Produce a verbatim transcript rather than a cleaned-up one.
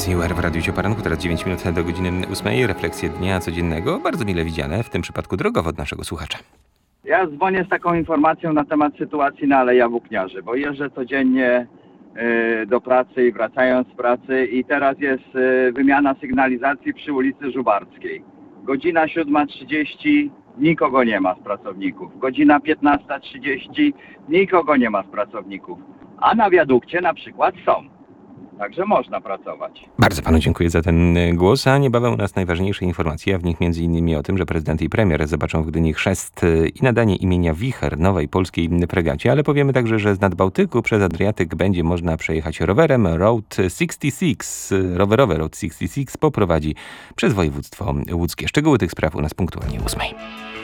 Audycji U R w Radiu Poranku. Teraz dziewięć minut do godziny ósmej. Refleksje dnia codziennego. Bardzo mile widziane, w tym przypadku drogowod naszego słuchacza. Ja dzwonię z taką informacją na temat sytuacji na Alei Włókniarzy, bo jeżdżę codziennie y, do pracy i wracając z pracy i teraz jest y, wymiana sygnalizacji przy ulicy Żubarskiej. Godzina siódma trzydzieści, nikogo nie ma z pracowników. Godzina piętnasta trzydzieści, nikogo nie ma z pracowników. A na wiadukcie na przykład są. Także można pracować. Bardzo panu dziękuję za ten głos, a niebawem u nas najważniejsze informacje, a w nich między innymi o tym, że prezydent i premier zobaczą w Gdyni chrzest i nadanie imienia Wicher nowej polskiej fregacie, ale powiemy także, że z Nadbałtyku przez Adriatyk będzie można przejechać rowerem. Road sześćdziesiąt sześć, rowerowe Road sześćdziesiąt sześć poprowadzi przez województwo łódzkie. Szczegóły tych spraw u nas punktualnie ósmej.